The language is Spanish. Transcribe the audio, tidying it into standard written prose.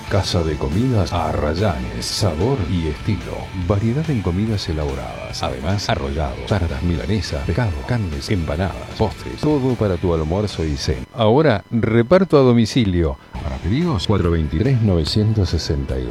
Casa de Comidas Arrayanes, sabor y estilo. Variedad en comidas elaboradas. Además, arrollados, tartas milanesas, pescado, carnes, empanadas, postres. Todo para tu almuerzo y cena. Ahora, reparto a domicilio. Para pedidos, 423-962.